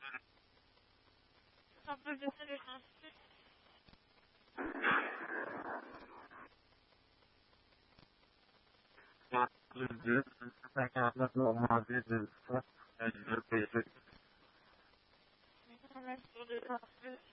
This is the normal business. And your basic.